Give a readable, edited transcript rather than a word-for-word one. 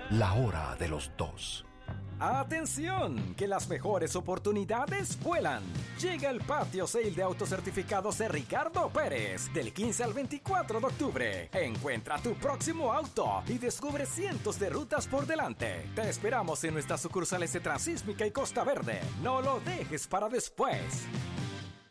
La hora de los dos. ¡Atención! Que las mejores oportunidades vuelan. Llega el patio sale de autocertificados de Ricardo Pérez del 15 al 24 de octubre. Encuentra tu próximo auto y descubre cientos de rutas por delante. Te esperamos en nuestras sucursales de Transísmica y Costa Verde. No lo dejes para después.